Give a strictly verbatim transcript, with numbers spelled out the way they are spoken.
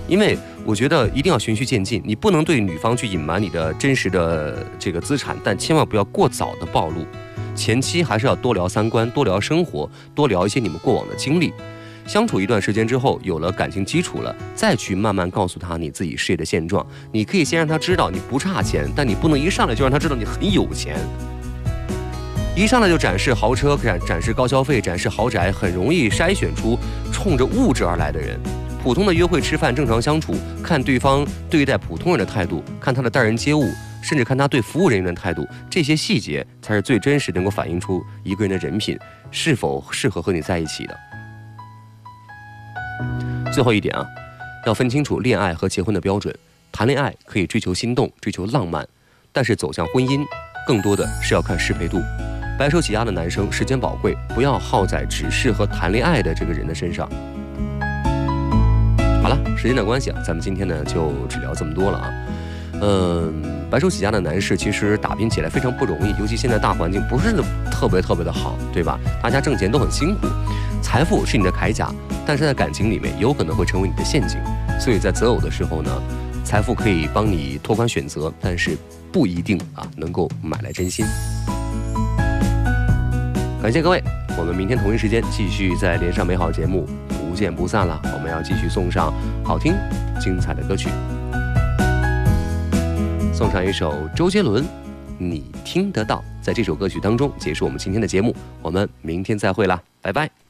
因为我觉得一定要循序渐进，你不能对女方去隐瞒你的真实的这个资产，但千万不要过早的暴露。前期还是要多聊三观，多聊生活，多聊一些你们过往的经历。相处一段时间之后，有了感情基础了，再去慢慢告诉他你自己事业的现状。你可以先让他知道你不差钱，但你不能一上来就让他知道你很有钱。一上来就展示豪车，展展示高消费，展示豪宅，很容易筛选出冲着物质而来的人。普通的约会吃饭，正常相处，看对方对待普通人的态度，看他的待人接物，甚至看他对服务人员的态度，这些细节才是最真实能够反映出一个人的人品是否适合和你在一起的。最后一点啊，要分清楚恋爱和结婚的标准。谈恋爱可以追求心动，追求浪漫，但是走向婚姻，更多的是要看适配度。白手起家的男生时间宝贵，不要耗在只适合谈恋爱的这个人的身上。好了，时间的关系啊，咱们今天呢就只聊这么多了啊。嗯，白手起家的男士其实打拼起来非常不容易，尤其现在大环境不是特别特别的好，对吧？大家挣钱都很辛苦，财富是你的铠甲，但是在感情里面有可能会成为你的陷阱。所以在择偶的时候呢，财富可以帮你拓宽选择，但是不一定啊能够买来真心。感谢各位，我们明天同一时间继续在连上美好节目，不见不散了。我们要继续送上好听精彩的歌曲，送上一首周杰伦《你听得到》。在这首歌曲当中结束我们今天的节目，我们明天再会啦，拜拜。